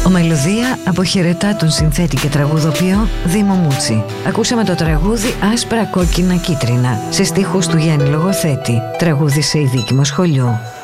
Ο Μελωδία αποχαιρετά τον συνθέτη και τραγουδοποιό Δήμο Μούτσι. Ακούσαμε το τραγούδι «Άσπρα, κόκκινα, κίτρινα» σε στίχους του Γιάννη Λογοθέτη. Τραγούδισε η Δίκη Μοσχολιού.